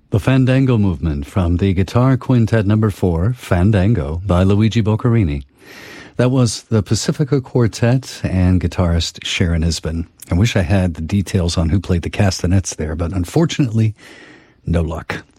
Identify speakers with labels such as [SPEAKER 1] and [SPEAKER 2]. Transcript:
[SPEAKER 1] The Fandango Movement from the Guitar Quintet No. 4, Fandango, by Luigi Boccherini. That was the Pacifica Quartet and guitarist Sharon Isbin. I wish I had the details on who played the castanets there, but unfortunately, no luck.